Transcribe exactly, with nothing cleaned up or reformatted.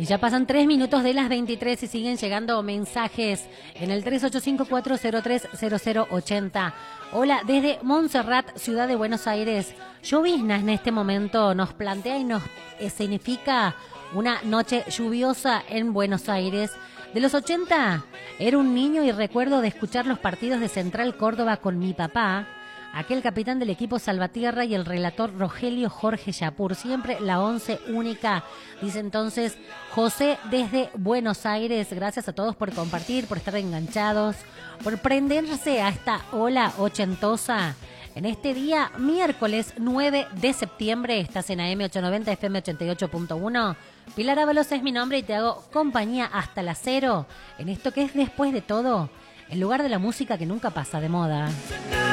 Y ya pasan tres minutos de las veintitrés y siguen llegando mensajes en el tres ocho cinco, cuatro cero tres, cero cero ocho cero. Hola, desde Montserrat, ciudad de Buenos Aires. Llovizna en este momento nos plantea y nos eh, significa una noche lluviosa en Buenos Aires. De los ochenta, era un niño y recuerdo de escuchar los partidos de Central Córdoba con mi papá, aquel capitán del equipo Salvatierra y el relator Rogelio Jorge Yapur. Siempre la once única, dice entonces José desde Buenos Aires. Gracias a todos por compartir, por estar enganchados, por prenderse a esta ola ochentosa. En este día, miércoles nueve de septiembre, estás en A M ochocientos noventa, F M ochenta y ocho punto uno. Pilar Ábalos es mi nombre y te hago compañía hasta las cero en esto que es, después de todo, el lugar de la música que nunca pasa de moda.